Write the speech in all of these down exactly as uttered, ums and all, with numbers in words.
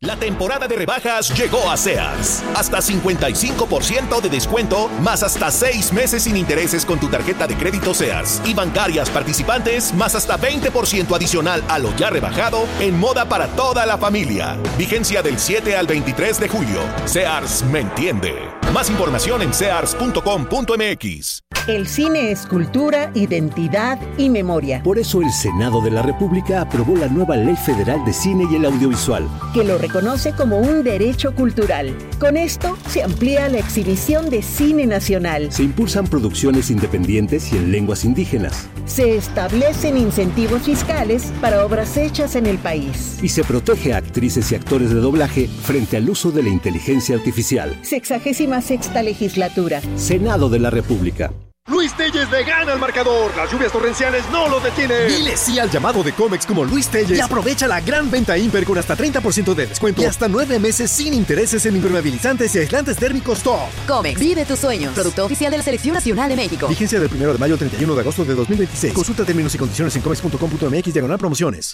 La temporada de rebajas llegó a Sears. Hasta cincuenta y cinco por ciento de descuento, más hasta seis meses sin intereses con tu tarjeta de crédito Sears. Y bancarias participantes, más hasta veinte por ciento adicional a lo ya rebajado en moda para toda la familia. Vigencia del siete al veintitrés de julio. Sears me entiende. Más información en sears punto com punto m x. El cine es cultura, identidad y memoria. Por eso el Senado de la República aprobó la nueva Ley Federal de Cine y el Audiovisual, que lo reconoce como un derecho cultural. Con esto se amplía la exhibición de cine nacional. Se impulsan producciones independientes y en lenguas indígenas. Se establecen incentivos fiscales para obras hechas en el país. Y se protege a actrices y actores de doblaje frente al uso de la inteligencia artificial. Sexagésima sexta legislatura. Senado de la República. Luis Telles le gana al marcador. Las lluvias torrenciales no lo detienen. Dile sí al llamado de Comex como Luis Telles y aprovecha la gran venta Imper con hasta treinta por ciento de descuento y hasta nueve meses sin intereses en impermeabilizantes y aislantes térmicos top. Comex, vive tus sueños. Producto oficial de la Selección Nacional de México. Vigencia del primero de mayo al treinta y uno de agosto de dos mil veintiséis. Consulta términos y condiciones en comex punto com punto m x diagonal promociones.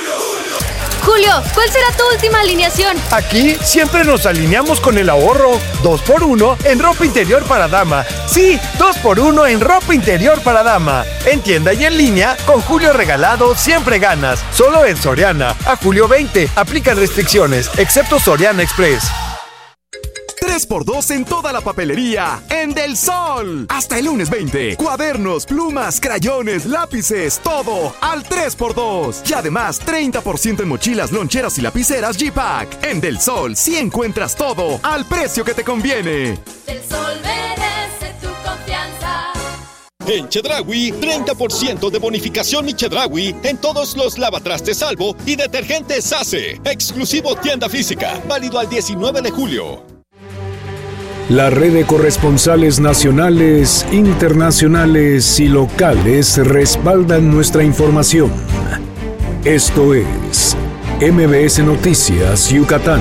Julio, ¿cuál será tu última alineación? Aquí siempre nos alineamos con el ahorro. dos por uno en ropa interior para dama. Sí, dos por uno en ropa interior para dama. En tienda y en línea, con Julio regalado siempre ganas. Solo en Soriana. A julio veinte. Aplican restricciones, excepto Soriana Express. tres por dos en toda la papelería en Del Sol. Hasta el lunes veinte. Cuadernos, plumas, crayones, lápices, todo al tres por dos. Y además treinta por ciento en mochilas, loncheras y lapiceras G-Pack. En Del Sol sí encuentras todo al precio que te conviene. Del Sol merece tu confianza. En Chedraui, treinta por ciento de bonificación y Chedraui en todos los lavatrastes Salvo y detergentes Sace. Exclusivo tienda física. Válido al diecinueve de julio. La red de corresponsales nacionales, internacionales y locales respaldan nuestra información. Esto es M B S Noticias Yucatán.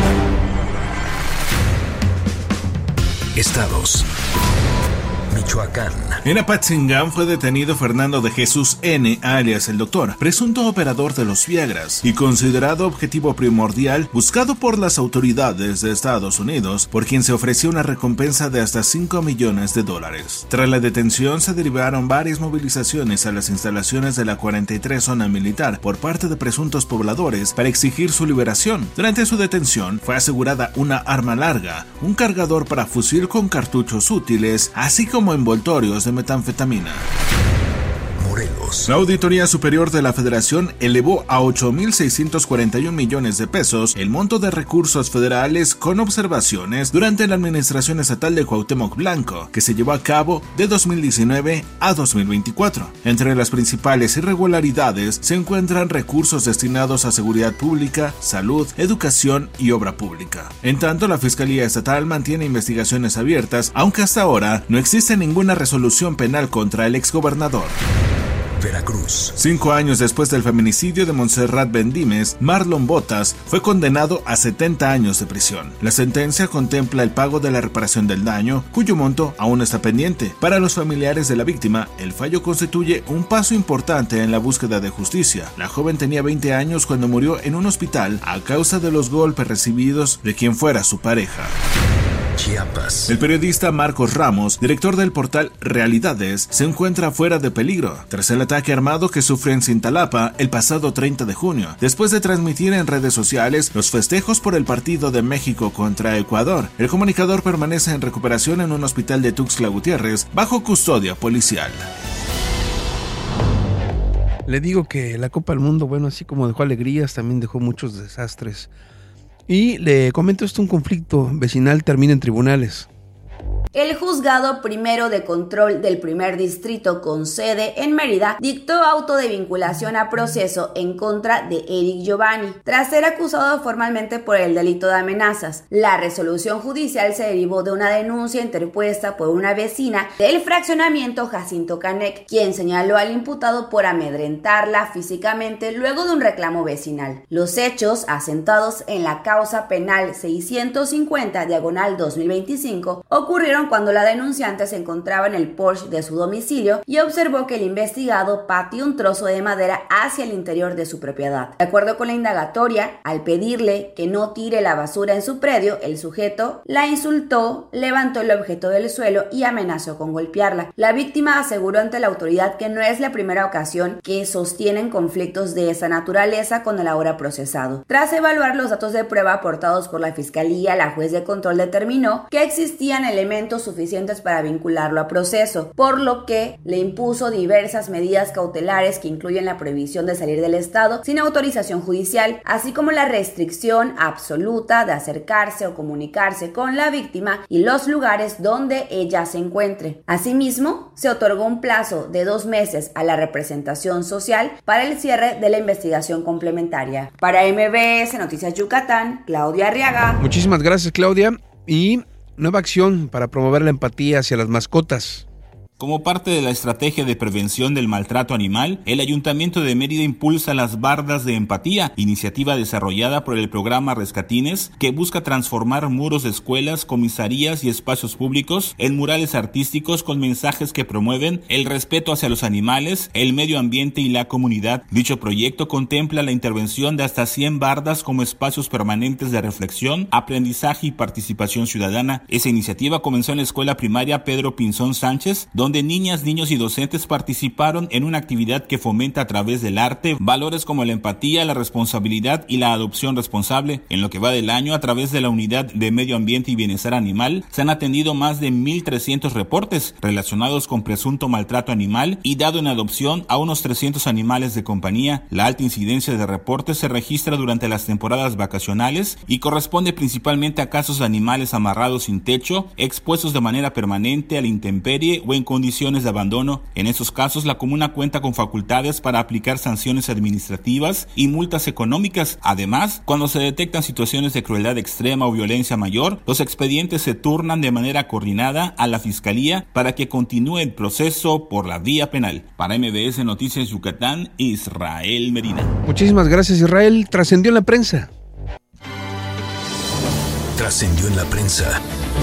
Estados. Michoacán. En Apatzingán fue detenido Fernando de Jesús N., alias el Doctor, presunto operador de los Viagras y considerado objetivo primordial buscado por las autoridades de Estados Unidos, por quien se ofreció una recompensa de hasta cinco millones de dólares. Tras la detención se derivaron varias movilizaciones a las instalaciones de la cuarenta y tres zona militar por parte de presuntos pobladores para exigir su liberación. Durante su detención fue asegurada una arma larga, un cargador para fusil con cartuchos útiles, así como envoltorios de metanfetamina. Morelos. La Auditoría Superior de la Federación elevó a ocho mil seiscientos cuarenta y un millones de pesos el monto de recursos federales con observaciones durante la administración estatal de Cuauhtémoc Blanco, que se llevó a cabo de dos mil diecinueve a dos mil veinticuatro. Entre las principales irregularidades se encuentran recursos destinados a seguridad pública, salud, educación y obra pública. En tanto, la Fiscalía Estatal mantiene investigaciones abiertas, aunque hasta ahora no existe ninguna resolución penal contra el exgobernador. Veracruz. Cinco años después del feminicidio de Montserrat Bendimes, Marlon Botas fue condenado a setenta años de prisión. La sentencia contempla el pago de la reparación del daño, cuyo monto aún está pendiente. Para los familiares de la víctima, el fallo constituye un paso importante en la búsqueda de justicia. La joven tenía veinte años cuando murió en un hospital a causa de los golpes recibidos de quien fuera su pareja. Chiapas. El periodista Marcos Ramos, director del portal Realidades, se encuentra fuera de peligro tras el ataque armado que sufrió en Cintalapa el pasado treinta de junio, después de transmitir en redes sociales los festejos por el partido de México contra Ecuador. El comunicador permanece en recuperación en un hospital de Tuxtla Gutiérrez bajo custodia policial. Le digo que la Copa del Mundo, bueno, así como dejó alegrías, también dejó muchos desastres. Y le comento esto, un conflicto vecinal termina en tribunales. El juzgado primero de control del primer distrito con sede en Mérida dictó auto de vinculación a proceso en contra de Eric Giovanni, tras ser acusado formalmente por el delito de amenazas. La resolución judicial se derivó de una denuncia interpuesta por una vecina del fraccionamiento Jacinto Canec, quien señaló al imputado por amedrentarla físicamente luego de un reclamo vecinal. Los hechos, asentados en la causa penal seiscientos cincuenta diagonal dos mil veinticinco, ocurrieron ocurrieron cuando la denunciante se encontraba en el porche de su domicilio y observó que el investigado pateó un trozo de madera hacia el interior de su propiedad. De acuerdo con la indagatoria, al pedirle que no tire la basura en su predio, el sujeto la insultó, levantó el objeto del suelo y amenazó con golpearla. La víctima aseguró ante la autoridad que no es la primera ocasión que sostienen conflictos de esa naturaleza con el ahora procesado. Tras evaluar los datos de prueba aportados por la Fiscalía, la juez de control determinó que existían elementos suficientes para vincularlo a proceso, por lo que le impuso diversas medidas cautelares que incluyen la prohibición de salir del estado sin autorización judicial, así como la restricción absoluta de acercarse o comunicarse con la víctima y los lugares donde ella se encuentre. Asimismo, se otorgó un plazo de dos meses a la representación social para el cierre de la investigación complementaria. Para M B S Noticias Yucatán, Claudia Arriaga. Muchísimas gracias, Claudia. Y nueva acción para promover la empatía hacia las mascotas. Como parte de la estrategia de prevención del maltrato animal, el Ayuntamiento de Mérida impulsa las bardas de empatía, iniciativa desarrollada por el programa Rescatines, que busca transformar muros de escuelas, comisarías y espacios públicos en murales artísticos con mensajes que promueven el respeto hacia los animales, el medio ambiente y la comunidad. Dicho proyecto contempla la intervención de hasta cien bardas como espacios permanentes de reflexión, aprendizaje y participación ciudadana. Esa iniciativa comenzó en la escuela primaria Pedro Pinzón Sánchez, donde donde niñas, niños y docentes participaron en una actividad que fomenta a través del arte valores como la empatía, la responsabilidad y la adopción responsable. En lo que va del año, a través de la Unidad de Medio Ambiente y Bienestar Animal, se han atendido más de mil trescientos reportes relacionados con presunto maltrato animal y dado en adopción a unos trescientos animales de compañía. La alta incidencia de reportes se registra durante las temporadas vacacionales y corresponde principalmente a casos de animales amarrados sin techo, expuestos de manera permanente a la intemperie o en condiciones de abandono. En esos casos, la comuna cuenta con facultades para aplicar sanciones administrativas y multas económicas. Además, cuando se detectan situaciones de crueldad extrema o violencia mayor, los expedientes se turnan de manera coordinada a la Fiscalía para que continúe el proceso por la vía penal. Para M B S Noticias Yucatán, Israel Medina. Muchísimas gracias, Israel. Trascendió en la prensa. Trascendió en la prensa.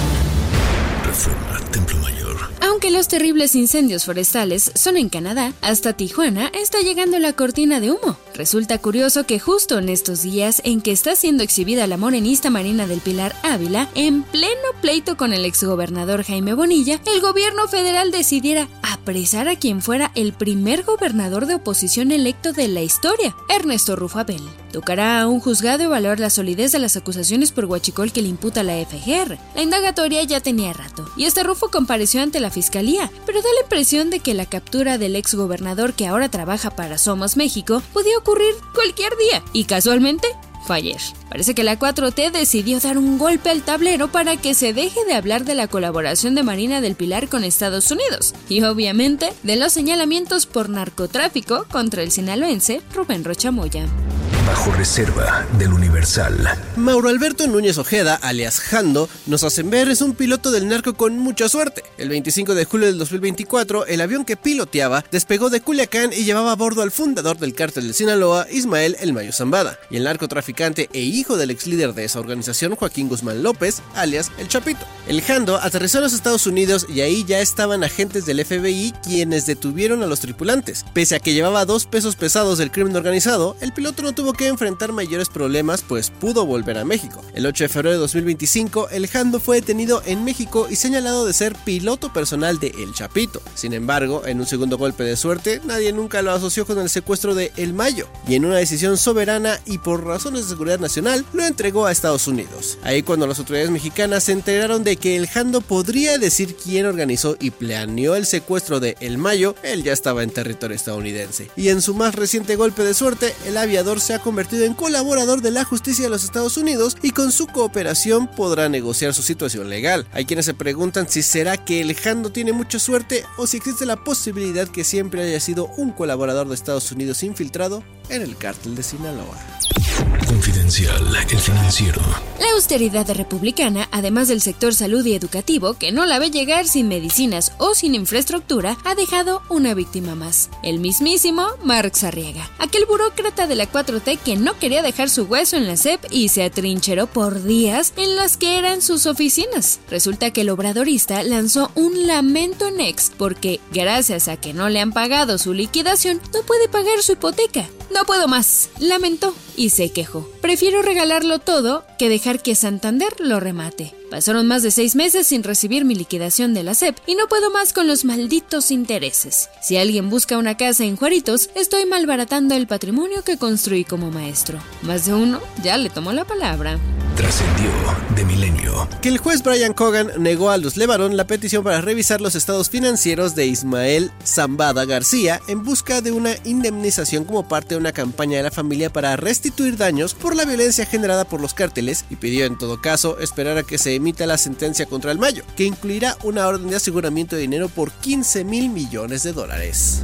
Reforma, Templo Mayor. Aunque los terribles incendios forestales son en Canadá, hasta Tijuana está llegando la cortina de humo. Resulta curioso que justo en estos días en que está siendo exhibida la morenista Marina del Pilar Ávila, en pleno pleito con el exgobernador Jaime Bonilla, el gobierno federal decidiera apresar a quien fuera el primer gobernador de oposición electo de la historia, Ernesto Rufo Abel. Tocará a un juzgado evaluar la solidez de las acusaciones por huachicol que le imputa la F G R. La indagatoria ya tenía rato, y este Rufo compareció ante la fiscalía, pero da la impresión de que la captura del exgobernador que ahora trabaja para Somos México podía ocurrir cualquier día, y casualmente fue ayer. Parece que la cuatro T decidió dar un golpe al tablero para que se deje de hablar de la colaboración de Marina del Pilar con Estados Unidos, y obviamente de los señalamientos por narcotráfico contra el sinaloense Rubén Rocha Moya. Bajo reserva del Universal. Mauro Alberto Núñez Ojeda, alias Jando, nos hacen ver es un piloto del narco con mucha suerte. El veinticinco de julio del dos mil veinticuatro, el avión que piloteaba despegó de Culiacán y llevaba a bordo al fundador del cártel de Sinaloa, Ismael El Mayo Zambada, y el narcotraficante e hijo del ex líder de esa organización, Joaquín Guzmán López, alias El Chapito. El Jando aterrizó en los Estados Unidos y ahí ya estaban agentes del F B I quienes detuvieron a los tripulantes. Pese a que llevaba dos pesos pesados del crimen organizado, el piloto no tuvo que enfrentar mayores problemas, pues pudo volver a México. El ocho de febrero de dos mil veinticinco, el Jando fue detenido en México y señalado de ser piloto personal de El Chapito. Sin embargo, en un segundo golpe de suerte, nadie nunca lo asoció con el secuestro de El Mayo, y en una decisión soberana y por razones de seguridad nacional, lo entregó a Estados Unidos. Ahí cuando las autoridades mexicanas se enteraron de que el Jando podría decir quién organizó y planeó el secuestro de El Mayo, él ya estaba en territorio estadounidense. Y en su más reciente golpe de suerte, el aviador se ha convertido en colaborador de la justicia de los Estados Unidos y con su cooperación podrá negociar su situación legal. Hay quienes se preguntan si será que el Jando tiene mucha suerte o si existe la posibilidad que siempre haya sido un colaborador de Estados Unidos infiltrado en el cártel de Sinaloa. Confidencial. Confidencial, El Financiero. La austeridad republicana, además del sector salud y educativo, que no la ve llegar sin medicinas o sin infraestructura, ha dejado una víctima más. El mismísimo Marx Arriaga, aquel burócrata de la cuatro T que no quería dejar su hueso en la S E P y se atrincheró por días en las que eran sus oficinas. Resulta que el obradorista lanzó un lamento en X porque, gracias a que no le han pagado su liquidación, no puede pagar su hipoteca. No puedo más, lamentó y se quejó. Prefiero regalarlo todo que dejar que Santander lo remate. Pasaron más de seis meses sin recibir mi liquidación de la S E P y no puedo más con los malditos intereses. Si alguien busca una casa en Juaritos, estoy malbaratando el patrimonio que construí como maestro. Más de uno ya le tomó la palabra. Trascendió de Milenio. Que el juez Brian Cogan negó a Luz Levarón la petición para revisar los estados financieros de Ismael Zambada García en busca de una indemnización como parte de una campaña de la familia para restituir daños por la violencia generada por los cárteles y pidió en todo caso esperar a que se emita la sentencia contra el Mayo, que incluirá una orden de aseguramiento de dinero por quince mil millones de dólares.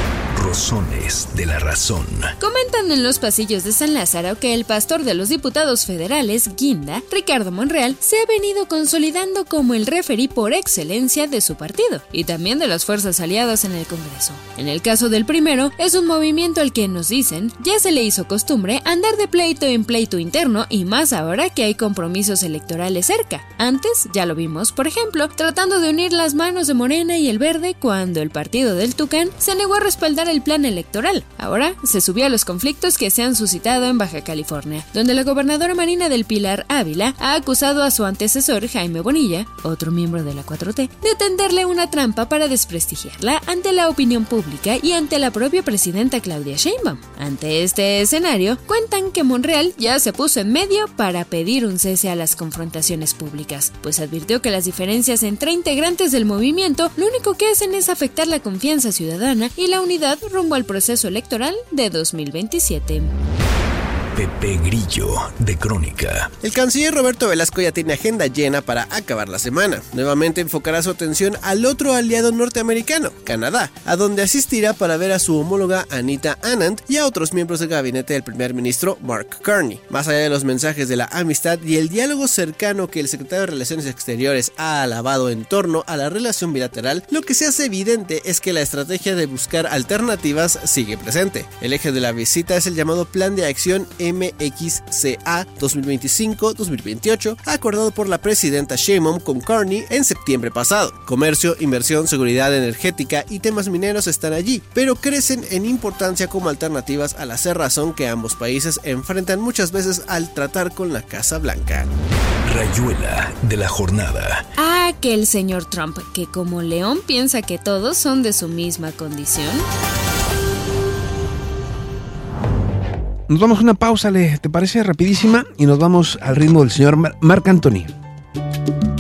Rosones de la razón. Comentan en los pasillos de San Lázaro que el pastor de los diputados federales, Guinda, Ricardo Monreal, se ha venido consolidando como el referí por excelencia de su partido y también de las fuerzas aliadas en el Congreso. En el caso del primero, es un movimiento al que nos dicen ya se le hizo costumbre andar de pleito en pleito interno y más ahora que hay compromisos electorales cerca. Antes, ya lo vimos, por ejemplo, tratando de unir las manos de Morena y el Verde cuando el partido del Tucán se negó a respaldar el plan electoral. Ahora se subió a los conflictos que se han suscitado en Baja California, donde la gobernadora Marina del Pilar Ávila ha acusado a su antecesor Jaime Bonilla, otro miembro de la cuatro T, de tenderle una trampa para desprestigiarla ante la opinión pública y ante la propia presidenta Claudia Sheinbaum. Ante este escenario, cuentan que Monreal ya se puso en medio para pedir un cese a las confrontaciones públicas, pues advirtió que las diferencias entre integrantes del movimiento lo único que hacen es afectar la confianza ciudadana y la unidad rumbo al proceso electoral de dos mil veintisiete. Pepe Grillo, de Crónica. El canciller Roberto Velasco ya tiene agenda llena para acabar la semana. Nuevamente enfocará su atención al otro aliado norteamericano, Canadá, a donde asistirá para ver a su homóloga Anita Anand y a otros miembros del gabinete del primer ministro Mark Carney. Más allá de los mensajes de la amistad y el diálogo cercano que el secretario de Relaciones Exteriores ha alabado en torno a la relación bilateral, lo que se hace evidente es que la estrategia de buscar alternativas sigue presente. El eje de la visita es el llamado Plan de Acción M X C A dos mil veinticinco dos mil veintiocho, acordado por la presidenta Sheinbaum con Carney en septiembre pasado. Comercio, inversión, seguridad energética y temas mineros están allí, pero crecen en importancia como alternativas a la cerrazón que ambos países enfrentan muchas veces al tratar con la Casa Blanca. Rayuela de la jornada. Ah, que el señor Trump, que como león piensa que todos son de su misma condición. Nos vamos a una pausa, ¿le? ¿Te parece? Rapidísima. Y nos vamos al ritmo del señor Mar- Marc Anthony.